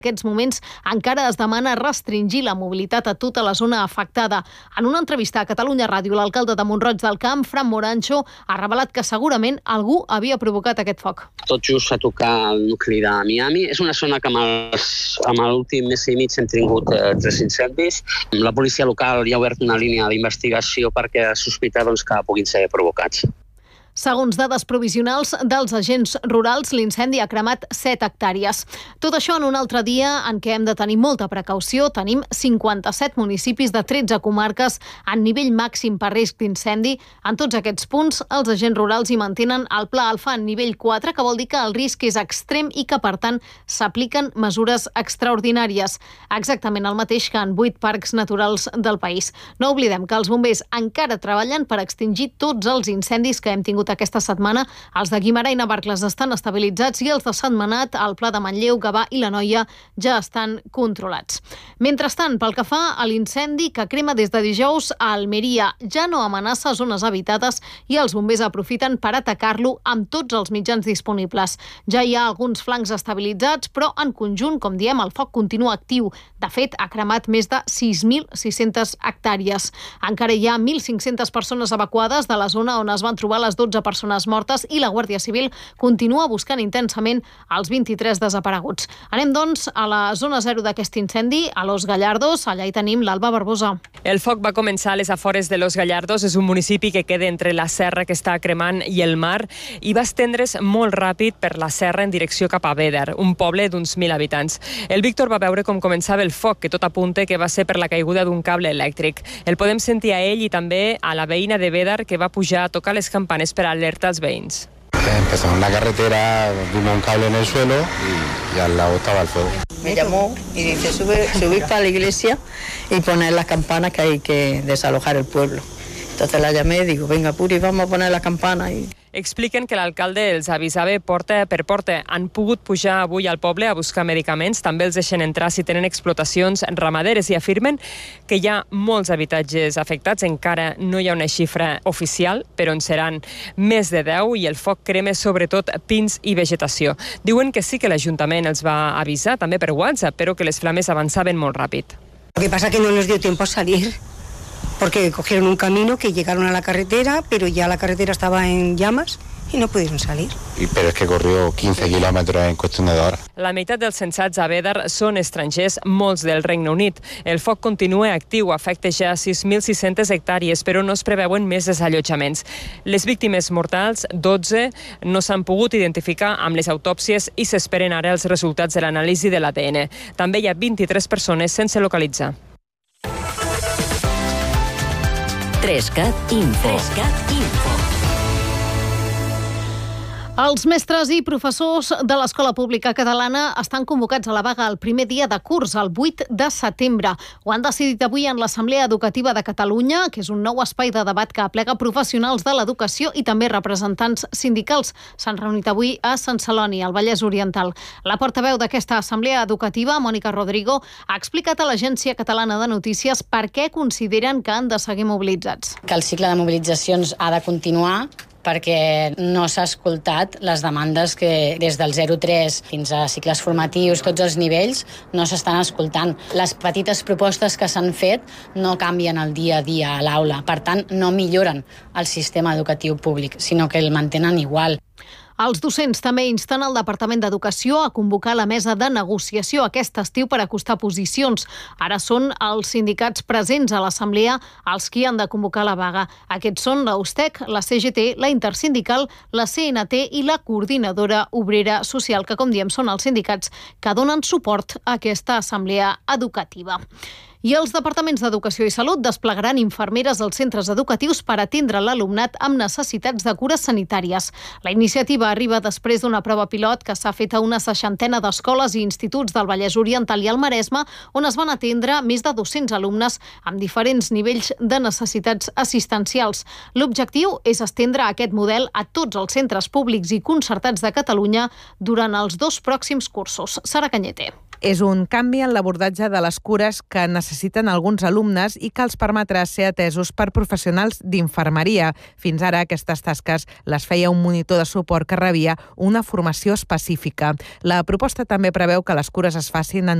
En aquests moments encara es demana restringir la mobilitat a tota la zona afectada. En una entrevista a Catalunya Ràdio, l'alcalde de Mont-roig del Camp, Fran Morancho, ha revelat que segurament algú havia provocat aquest foc. Tot just a tocar el nucli de Miami. És una zona que amb l'últim mes i mig hem tingut 3 incendis. La policia local ja ha obert una línia d'investigació perquè sospita que puguin ser provocats. Segons dades provisionals dels agents rurals, l'incendi ha cremat 7 hectàrees. Tot això en un altre dia en què hem de tenir molta precaució. Tenim 57 municipis de 13 comarques en nivell màxim per risc d'incendi. En tots aquests punts, els agents rurals hi mantenen el Pla Alfa en nivell 4, que vol dir que el risc és extrem i que, per tant, s'apliquen mesures extraordinàries. Exactament el mateix que en 8 parcs naturals del país. No oblidem que els bombers encara treballen per extingir tots els incendis que hem tingut aquesta setmana. Els de Guimerà i Navarcles estan estabilitzats i els de Sentmenat, el Pla de Manlleu, Gavà i l'Anoia ja estan controlats. Mentrestant, pel que fa a l'incendi que crema des de dijous a Almeria, ja no amenaça zones habitades i els bombers aprofiten per atacar-lo amb tots els mitjans disponibles. Ja hi ha alguns flancs estabilitzats, però en conjunt, com diem, el foc continua actiu. De fet, ha cremat més de 6.600 hectàrees. Encara hi ha 1.500 persones evacuades de la zona on es van trobar les 12 persones mortes i la Guàrdia Civil continua buscant intensament els 23 desapareguts. Anem, doncs, a la zona 0 d'aquest incendi, a Los Gallardos. Allà hi tenim l'Alba Barbosa. El foc va començar a les afores de Los Gallardos. És un municipi que queda entre la serra que està cremant i el mar i va estendre's molt ràpid per la serra en direcció cap a Béder, un poble d'uns 1.000 habitants. El Víctor va veure com començava el foc, que tot apunta que va ser per la caiguda d'un cable elèctric. El podem sentir a ell i també a la veïna de Béder, que va pujar a tocar les campanes per alertar als veïns. Empezamos en la carretera, vimos un cable en el suelo y al lado estaba el fuego. Me llamó y dice, subir para la iglesia y poner las campanas que hay que desalojar el pueblo. Entonces la llamé y digo, venga Puri, vamos a poner las campanas. Expliquen que l'alcalde els avisava porta per porta. Han pogut pujar avui al poble a buscar medicaments, també els deixen entrar si tenen explotacions ramaderes i afirmen que hi ha molts habitatges afectats. Encara no hi ha una xifra oficial, però en seran més de 10 i el foc crema sobretot pins i vegetació. Diuen que sí que l'Ajuntament els va avisar, també per WhatsApp, però que les flames avançaven molt ràpid. Lo que pasa es que no nos dio tiempo a salir, porque cogieron un camino que llegaron a la carretera, pero ya la carretera estaba en llamas y no pudieron salir. Pero es que corrió 15 kilómetros en cuestión de horas. La meitat dels censats a Béder són estrangers, molts del Regne Unit. El foc continua actiu, afecta ja 6.600 hectàrees, però no es preveuen més desallotjaments. Les víctimes mortals, 12, no s'han pogut identificar amb les autòpsies i s'esperen ara els resultats de l'anàlisi de l'ADN. També hi ha 23 persones sense localitzar. 3CAT Info. Els mestres i professors de l'Escola Pública Catalana estan convocats a la vaga el primer dia de curs, el 8 de setembre. Ho han decidit avui en l'Assemblea Educativa de Catalunya, que és un nou espai de debat que aplega professionals de l'educació i també representants sindicals. S'han reunit avui a Sant Celoni, al Vallès Oriental. La portaveu d'aquesta Assemblea Educativa, Mònica Rodrigo, ha explicat a l'Agència Catalana de Notícies per què consideren que han de seguir mobilitzats. Que el cicle de mobilitzacions ha de continuar, perquè no s'ha escoltat les demandes que des del 0-3 fins a cicles formatius, tots els nivells, no s'estan escoltant. Les petites propostes que s'han fet no canvien el dia a dia a l'aula, per tant, no milloren el sistema educatiu públic, sinó que el mantenen igual. Els docents també insten el Departament d'Educació a convocar la mesa de negociació aquest estiu per acostar posicions. Ara són els sindicats presents a l'Assemblea els qui han de convocar la vaga. Aquests són la USTEC, la CGT, la Intersindical, la CNT i la Coordinadora Obrera Social, que, com diem, són els sindicats que donen suport a aquesta Assemblea Educativa. I els departaments d'Educació i Salut desplegaran infermeres als centres educatius per atendre l'alumnat amb necessitats de cures sanitàries. La iniciativa arriba després d'una prova pilot que s'ha fet a una 60ena d'escoles i instituts del Vallès Oriental i el Maresme, on es van atendre més de 200 alumnes amb diferents nivells de necessitats assistencials. L'objectiu és estendre aquest model a tots els centres públics i concertats de Catalunya durant els 2 pròxims cursos. Sara Cañete. És un canvi en l'abordatge de les cures que necessiten alguns alumnes i que els permetrà ser atesos per professionals d'infermeria. Fins ara aquestes tasques les feia un monitor de suport que rebia una formació específica. La proposta també preveu que les cures es facin en